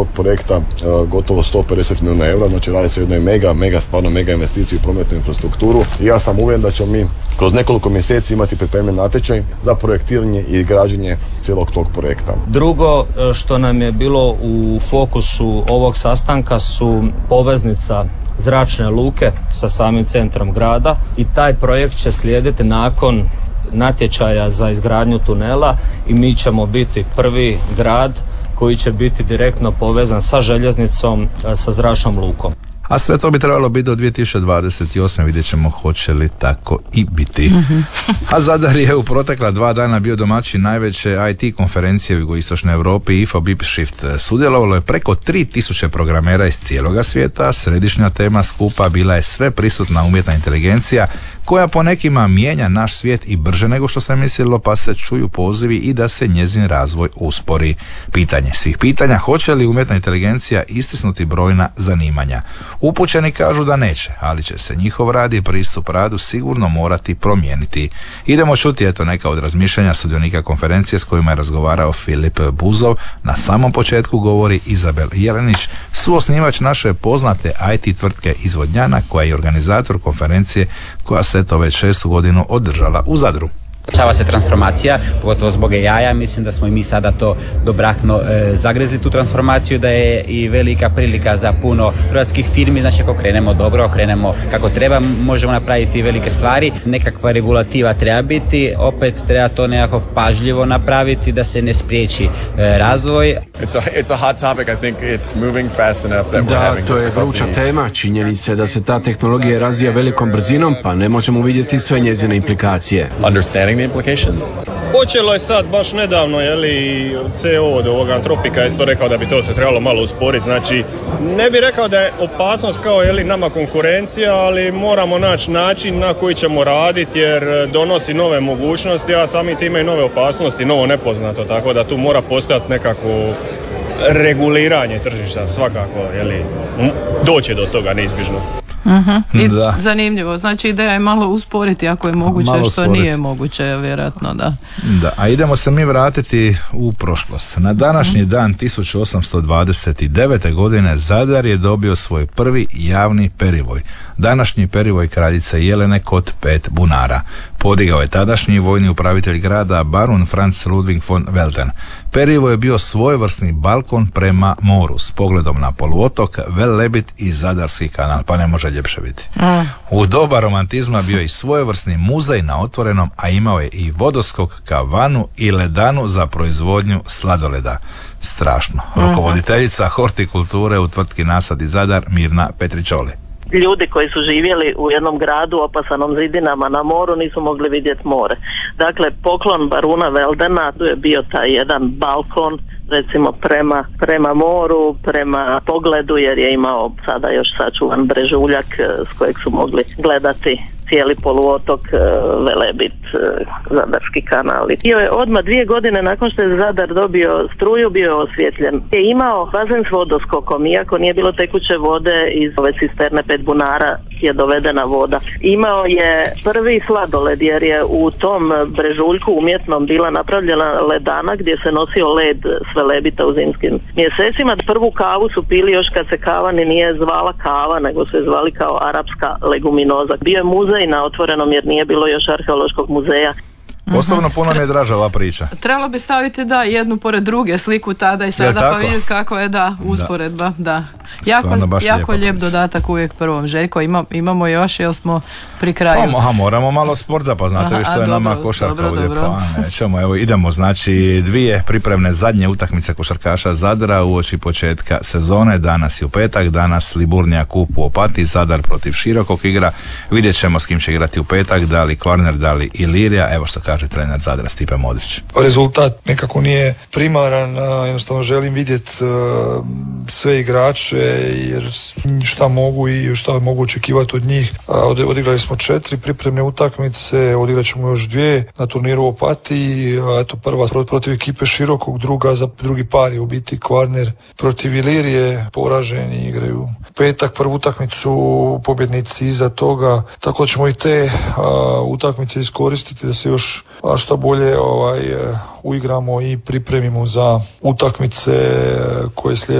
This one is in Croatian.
tog projekta gotovo 150 milijuna eura, znači radi se o jednoj mega investiciju u prometnu infrastrukturu i ja sam uvjeren da ćemo mi kroz nekoliko mjeseci imati pripremljen natječaj za projektiranje i građenje cijelog tog projekta. Drugo što nam je bilo u fokusu ovog sastanka su poveznica zračne luke sa samim centrom grada i taj projekt će slijediti nakon natječaja za izgradnju tunela i mi ćemo biti prvi grad koji će biti direktno povezan sa željeznicom, sa zračnom lukom. A sve to bi trebalo biti do 2028. Vidjet ćemo hoće li tako i biti. A Zadar je u protekla 2 dana bio domaćin najveće IT konferencije u jugoistočnoj Europi IFA BIP Shift. Sudjelovalo je preko 3000 programera iz cijeloga svijeta. Središnja tema skupa bila je sve prisutna umjetna inteligencija koja po nekima mijenja naš svijet i brže nego što se mislilo, pa se čuju pozivi i da se njezin razvoj uspori. Pitanje svih pitanja, hoće li umjetna inteligencija istisnuti brojna zanimanja? Upućeni kažu da neće, ali će se njihov rad i pristup radu sigurno morati promijeniti. Idemo čuti neka od razmišljanja sudionika konferencije s kojima je razgovarao Filip Buzov. Na samom početku govori Izabel Jelenić, suosnivač naše poznate IT tvrtke Izvodnjana, koja je organizator konferencije koja se to već 6. godinu održala u Zadru. Dešava se transformacija, pogotovo zbog AI-a, mislim da smo i mi sada to dobrakno zagrizli tu transformaciju, da je i velika prilika za puno hrvatskih firmi, znači ako krenemo dobro, krenemo kako treba, možemo napraviti velike stvari, nekakva regulativa treba biti, opet treba to nekako pažljivo napraviti da se ne spriječi razvoj. It's a hot topic, I think it's moving fast enough that we're having to je vruća tema, činjenica je da se ta tehnologija razvija velikom brzinom, pa ne možemo vidjeti sve njezine implikacije. Understanding the implications. Počelo je sad baš nedavno, CEO od ovoga Antropika je isto rekao da bi to se trebalo malo usporiti, znači ne bih rekao da je opasnost kao nama konkurencija, ali moramo naći način na koji ćemo raditi jer donosi nove mogućnosti, a samim time i nove opasnosti, novo nepoznato, tako da tu mora postojati nekako reguliranje tržišta, svakako, doći do toga neizbježno. I zanimljivo, znači ideja je malo usporiti ako je moguće, malo što nije moguće, vjerojatno da. A idemo se mi vratiti u prošlost. Na današnji dan 1829. godine Zadar je dobio svoj prvi javni perivoj. Današnji perivoj kraljice Jelene kod 5 bunara. Podigao je tadašnji vojni upravitelj grada barun Franz Ludwig von Welten. Perivoj je bio svojevrsni balkon prema moru s pogledom na poluotok, Velebit i Zadarski kanal, pa ne može ljepše biti. U doba romantizma bio je i svojevrsni muzej na otvorenom, a imao je i vodoskok, kavanu i ledanu za proizvodnju sladoleda. Strašno. Rukovoditeljica hortikulture u tvrtki Nasad i Zadar Mirna Petričoli. Ljudi koji su živjeli u jednom gradu opasanom zidinama na moru nisu mogli vidjeti more. Dakle, poklon baruna Veldena, tu je bio taj jedan balkon, recimo prema moru, prema pogledu, jer je imao sada još sačuvan brežuljak s kojeg su mogli gledati cijeli poluotok, Velebit, Zadarski kanal. Bio je odmah 2 godine nakon što je Zadar dobio struju, bio je osvjetljen. Je imao bazen s vodoskokom, iako nije bilo tekuće vode iz ove cisterne 5 bunara je dovedena voda. Imao je prvi sladoled jer je u tom brežuljku umjetnom bila napravljena ledana gdje se nosio led s Velebita u zimskim mjesecima. Prvu kavu su pili još kad se kava ni nije zvala kava, nego se zvali kao arapska leguminoza. Bio je muzej na otvorenom jer nije bilo još arheološkog muzeja. Osobno puno mi je draža ova priča. Trebalo bi staviti jednu pored druge sliku tada i sada pa vidjeti kako je usporedba. Da. Jako lijep dodatak uvijek prvom. Željko, imamo još, jel smo pri kraju? Moramo malo sporta, pa znate vi što je nama košarka ovdje. Pa nećemo, evo idemo, znači 2 pripremne zadnje utakmice košarkaša Zadra uoči početka sezone. Danas je u petak, danas Liburnija kup u Opatiji, Zadar protiv Širokog igra. Vidjet ćemo s kim će igrati u petak, da li Kvarner, da li Ilirija. Evo što kaže trener Zadra Stipe Modrić. Rezultat nekako nije primaran, jednostavno želim vidjeti sve igrače jer šta mogu i šta mogu očekivati od njih. Odigrali smo 4 pripremne utakmice, odigrat ćemo još 2 na turniru u Opatiji. Eto, prva protiv ekipe Širokog, drugi par je u biti Kvarner protiv Ilirije, poraženi igraju petak prvu utakmicu, pobjednici iza toga, tako ćemo i te utakmice iskoristiti da se još što bolje uigramo i pripremimo za utakmice koje slijede